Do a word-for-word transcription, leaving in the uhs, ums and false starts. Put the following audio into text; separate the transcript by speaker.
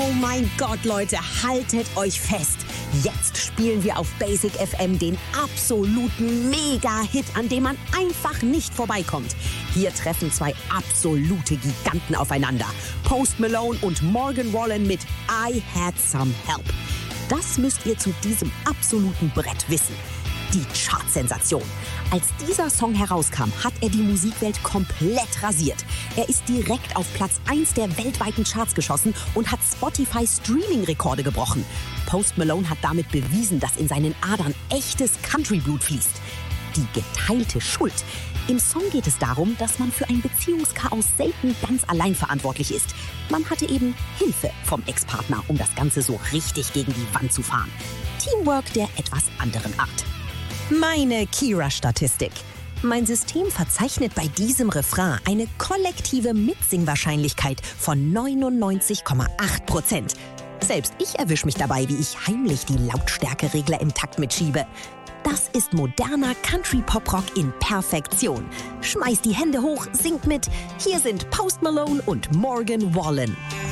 Speaker 1: Oh mein Gott, Leute, haltet euch fest. Jetzt spielen wir auf Basic F M den absoluten Mega-Hit, an dem man einfach nicht vorbeikommt. Hier treffen zwei absolute Giganten aufeinander. Post Malone und Morgan Wallen mit I Had Some Help. Das müsst ihr zu diesem absoluten Brett wissen. Die Chartsensation. Als dieser Song herauskam, hat er die Musikwelt komplett rasiert. Er ist direkt auf Platz eins der weltweiten Charts geschossen und hat Spotify-Streaming-Rekorde gebrochen. Post Malone hat damit bewiesen, dass in seinen Adern echtes Country-Blut fließt. Die geteilte Schuld. Im Song geht es darum, dass man für ein Beziehungschaos selten ganz allein verantwortlich ist. Man hatte eben Hilfe vom Ex-Partner, um das Ganze so richtig gegen die Wand zu fahren. Teamwork der etwas anderen Art. Meine Kira-Statistik. Mein System verzeichnet bei diesem Refrain eine kollektive Mitsingwahrscheinlichkeit von neunundneunzig Komma acht Prozent. Selbst ich erwische mich dabei, wie ich heimlich die Lautstärkeregler im Takt mitschiebe. Das ist moderner Country-Pop-Rock in Perfektion. Schmeißt die Hände hoch, singt mit. Hier sind Post Malone und Morgan Wallen.